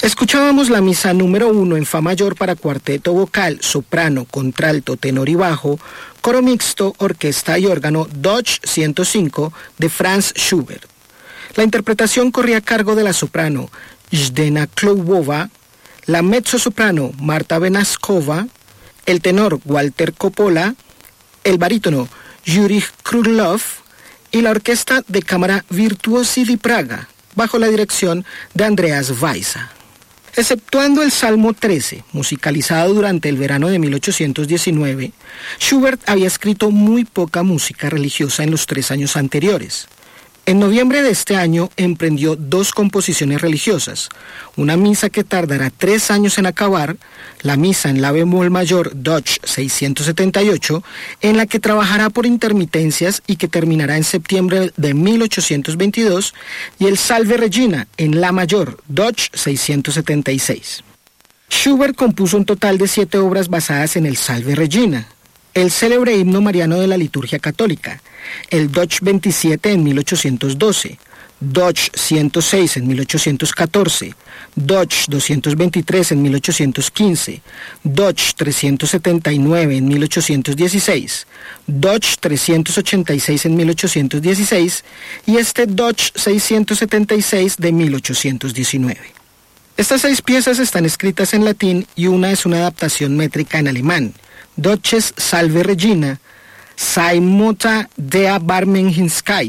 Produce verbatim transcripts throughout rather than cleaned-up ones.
Escuchábamos la misa número uno en fa mayor para cuarteto vocal, soprano, contralto, tenor y bajo, coro mixto, orquesta y órgano Dodge ciento cinco de Franz Schubert. La interpretación corría a cargo de la soprano Zdeněk Kloubová, la mezzosoprano Marta Venaskova, el tenor Walter Coppola, el barítono Yuri Krylov y la orquesta de cámara Virtuosi di Praga, bajo la dirección de Andreas Weissa. Exceptuando el Salmo trece, musicalizado durante el verano de mil ochocientos diecinueve, Schubert había escrito muy poca música religiosa en los tres años anteriores. En noviembre de este año emprendió dos composiciones religiosas, una misa que tardará tres años en acabar, la misa en la bemol mayor Dodge seiscientos setenta y ocho, en la que trabajará por intermitencias y que terminará en septiembre de mil ochocientos veintidós, y el Salve Regina en la mayor Dodge seiscientos setenta y seis. Schubert compuso un total de siete obras basadas en el Salve Regina: el célebre himno mariano de la liturgia católica, el Dodge veintisiete en mil ochocientos doce, Dodge ciento seis en mil ochocientos catorce, Dodge doscientos veintitrés en mil ochocientos quince, Dodge trescientos setenta y nueve en mil ochocientos dieciséis, Dodge trescientos ochenta y seis en mil ochocientos dieciséis y este Dodge seiscientos setenta y seis de mil ochocientos diecinueve. Estas seis piezas están escritas en latín y una es una adaptación métrica en alemán: Dodges Salve Regina, Sei Mutter der Barmherzigkeit,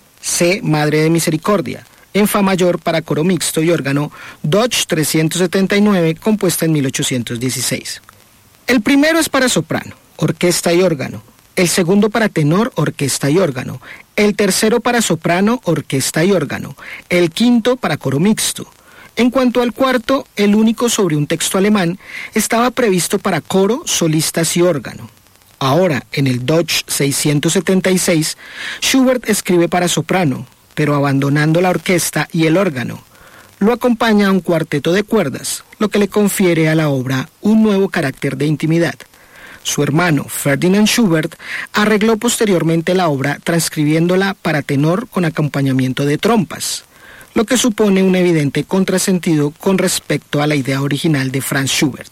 C, Madre de Misericordia, en fa mayor para coro mixto y órgano, Dodge trescientos setenta y nueve, compuesta en mil ochocientos dieciséis. El primero es para soprano, orquesta y órgano, el segundo para tenor, orquesta y órgano, el tercero para soprano, orquesta y órgano, el quinto para coro mixto. En cuanto al cuarto, el único sobre un texto alemán, estaba previsto para coro, solistas y órgano. Ahora, en el Dodge seiscientos setenta y seis, Schubert escribe para soprano, pero abandonando la orquesta y el órgano. Lo acompaña un cuarteto de cuerdas, lo que le confiere a la obra un nuevo carácter de intimidad. Su hermano, Ferdinand Schubert, arregló posteriormente la obra transcribiéndola para tenor con acompañamiento de trompas, lo que supone un evidente contrasentido con respecto a la idea original de Franz Schubert.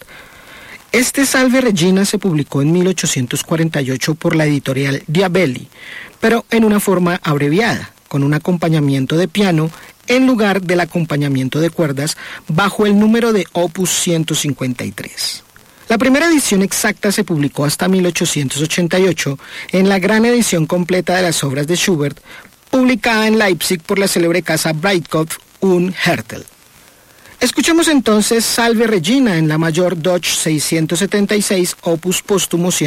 Este Salve Regina se publicó en mil ochocientos cuarenta y ocho por la editorial Diabelli, pero en una forma abreviada, con un acompañamiento de piano en lugar del acompañamiento de cuerdas, bajo el número de Opus ciento cincuenta y tres. La primera edición exacta se publicó hasta mil ochocientos ochenta y ocho en la gran edición completa de las obras de Schubert, publicada en Leipzig por la célebre casa Breitkopf und Härtel. Escuchemos entonces Salve Regina en la mayor Dodge seiscientos setenta y seis, opus póstumo